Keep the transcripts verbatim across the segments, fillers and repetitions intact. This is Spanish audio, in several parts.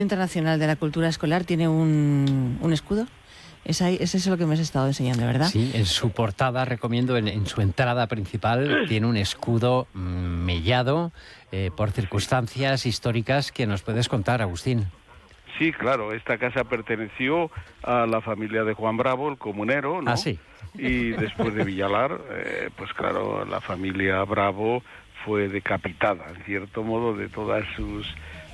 Internacional de la Cultura Escolar tiene un, un escudo. Es, ahí, es eso lo que me has estado enseñando, ¿verdad? Sí, en su portada, recomiendo, en, en su entrada principal, tiene un escudo mmm, mellado eh, por circunstancias históricas que nos puedes contar, Agustín. Sí, claro, esta casa perteneció a la familia de Juan Bravo, el comunero, ¿no? Ah, sí. Y después de Villalar, eh, pues claro, la familia Bravo fue decapitada, en cierto modo, de todas sus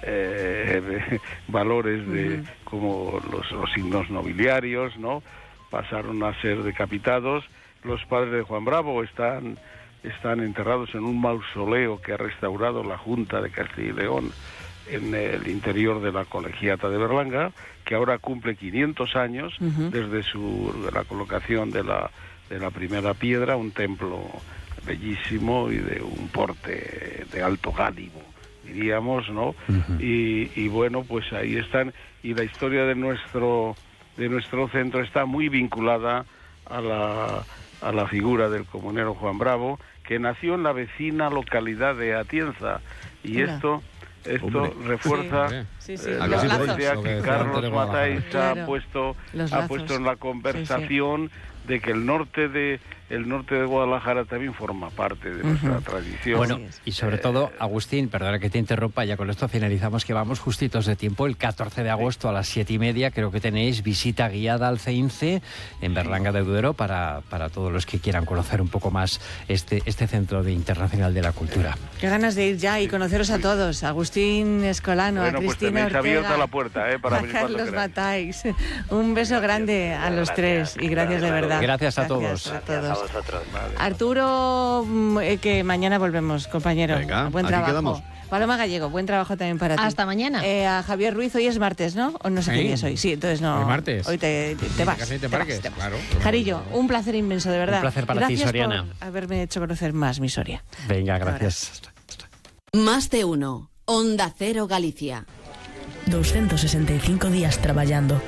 eh, valores de uh-huh. como los, los signos nobiliarios, ¿no? Pasaron a ser decapitados. Los padres de Juan Bravo están, están enterrados en un mausoleo que ha restaurado la Junta de Castilla y León en el interior de la Colegiata de Berlanga, que ahora cumple quinientos años uh-huh. desde su de la colocación de la de la primera piedra, un templo bellísimo y de un porte de alto gálibo, diríamos, ¿no? Uh-huh. Y, y bueno, pues ahí están, y la historia de nuestro de nuestro centro está muy vinculada a la a la figura del comunero Juan Bravo, que nació en la vecina localidad de Atienza, y Hola. esto Esto Hombre. refuerza sí, sí, sí. Eh, la idea que, que Carlos Matáis claro. ha puesto ha puesto en la conversación sí, sí. de que el norte de el norte de Guadalajara también forma parte de nuestra uh-huh. tradición. Bueno, y sobre todo, Agustín, perdona que te interrumpa, ya con esto finalizamos, que vamos justitos de tiempo. El catorce de agosto a las siete y media creo que tenéis visita guiada al CEINCE en Berlanga de Duero para, para todos los que quieran conocer un poco más este, este Centro de Internacional de la Cultura. Qué ganas de ir ya y conoceros a todos. Agustín Escolano, bueno, a Cristina pues Ortega, abierta la puerta, ¿eh? Para a Carlos Matáis. Un beso grande a los tres y gracias de verdad. Gracias a gracias todos. A todos. Gracias a vosotros. Vale. Arturo, eh, que mañana volvemos, compañero. Venga, buen aquí trabajo. quedamos. Paloma Gallego, buen trabajo también para ti. Hasta mañana. Eh, a Javier Ruiz, hoy es martes, ¿no? O no sé ¿Eh? qué día es hoy. Sí, entonces no. Hoy martes. Hoy te, te, te vas. Te te vas, vas, te vas. claro. Jarillo, un placer inmenso, de verdad. Un placer para gracias ti, Soriana. por haberme hecho conocer más mi Soria. Venga, gracias. Más de uno. Onda Cero Galicia. doscientos sesenta y cinco días traballando.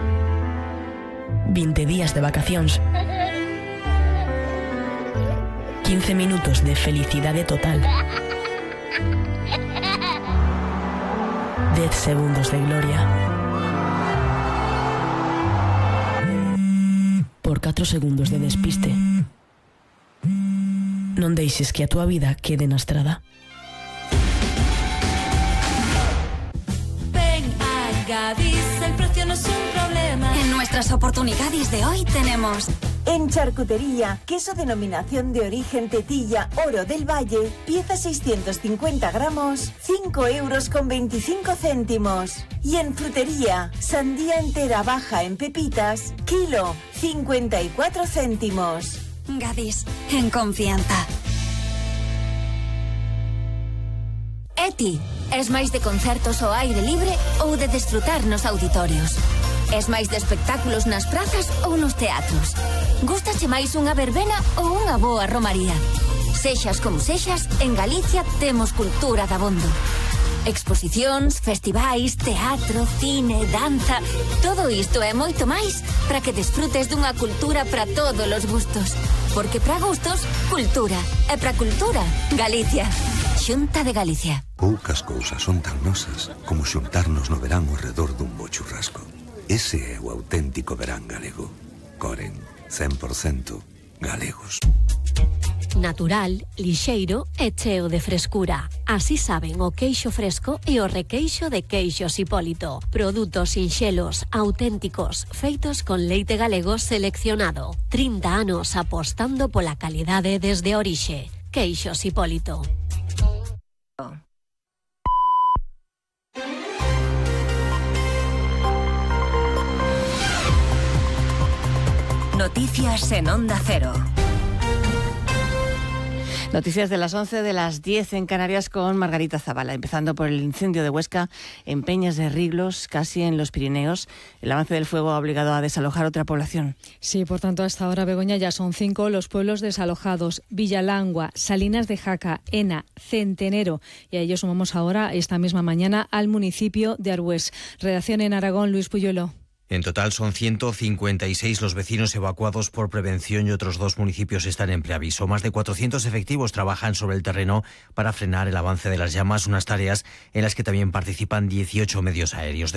veinte días de vacacións. quince minutos de felicidade total. diez segundos de gloria. Por catro segundos de despiste. Non deixes que a túa vida quede na estrada. Ven a Gadis, el precio no es un problema. En nuestras oportunidades de hoy tenemos... En charcutería, queso denominación de origen Tetilla Oro del Valle, pieza seiscientos cincuenta gramos, cinco euros con veinticinco céntimos. Y en frutería, sandía entera baja en pepitas, kilo, cincuenta y cuatro céntimos. Gadis, en confianza. Eti, es máis de concertos ao aire libre ou de desfrutar nos auditorios? Es máis de espectáculos nas prazas ou nos teatros? Gústache máis unha verbena ou unha boa romaría? Sexas como sexas, en Galicia temos cultura dabondo. Exposicións, festivais, teatro, cine, danza... Todo isto e moito máis para que desfrutes dunha cultura para todos os gustos. Porque para gustos, cultura. E para cultura, Galicia. Xunta de Galicia. Poucas cousas son tan nosas como xuntarnos no verán ao redor dun bo churrasco. Ese é o auténtico verán galego. Coren, cen por cento galegos. Natural, lixeiro e cheo de frescura. Así saben o queixo fresco e o requeixo de Queixos Hipólito. Produtos sinxelos, auténticos, feitos con leite galego seleccionado. trinta anos apostando pola calidade desde a orixe. Queixos Hipólito. Noticias en Onda Cero. Noticias de las once, de las diez en Canarias con Margarita Zavala, empezando por el incendio de Huesca en Peñas de Riglos, casi en los Pirineos. El avance del fuego ha obligado a desalojar otra población. Sí, por tanto, hasta ahora, Begoña, ya son cinco los pueblos desalojados: Villalangua, Salinas de Jaca, Ena, Centenero, y a ellos sumamos ahora, esta misma mañana, al municipio de Arbués. Redacción en Aragón, Luis Puyuelo. En total son ciento cincuenta y seis los vecinos evacuados por prevención y otros dos municipios están en preaviso. Más de cuatrocientos efectivos trabajan sobre el terreno para frenar el avance de las llamas, unas tareas en las que también participan dieciocho medios aéreos.